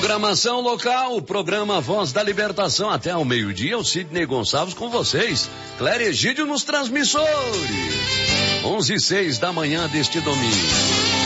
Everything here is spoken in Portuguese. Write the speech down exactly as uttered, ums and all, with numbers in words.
Programação local, o programa Voz da Libertação até ao meio-dia, o Sidney Gonçalves com vocês. Cléria Egídio nos transmissores. onze e seis da manhã deste domingo.